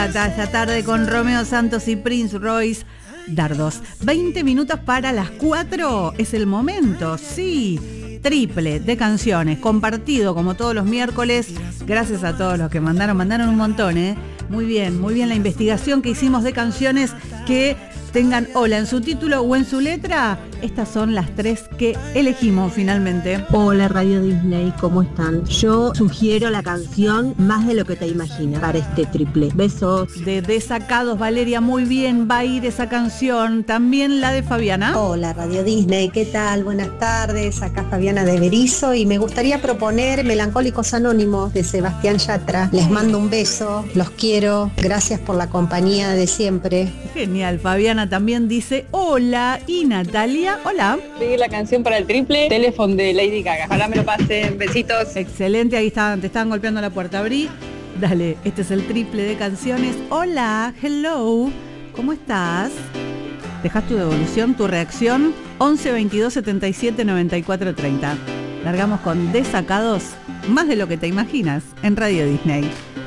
Esta tarde con Romeo Santos y Prince Royce. Dardos. 20 minutos para las 4 es el momento, sí. Triple de canciones, compartido como todos los miércoles. Gracias a todos los que mandaron un montón, ¿eh? Muy bien la investigación que hicimos de canciones que tengan hola en su título o en su letra. Estas son las 3 que elegimos finalmente. Hola Radio Disney, ¿cómo están? Yo sugiero la canción Más de lo que te imaginas para este triple. Besos. De Desacados, Valeria, muy bien, va a ir esa canción. También la de Fabiana. Hola Radio Disney, ¿qué tal? Buenas tardes, acá Fabiana de Berizo y me gustaría proponer Melancólicos Anónimos de Sebastián Yatra. Les mando un beso, los quiero, gracias por la compañía de siempre. Genial, Fabiana también dice hola. Y Natalia, hola. Pedir la canción para el triple, Telephone de Lady Gaga. Ojalá me lo pasen, besitos. Excelente, ahí están, te estaban golpeando la puerta, abrí. Dale, este es el triple de canciones. Hola, hello, ¿cómo estás? Dejas tu devolución, tu reacción, 11 22 77 94 30. Largamos con Desacados, más de lo que te imaginas, en Radio Disney.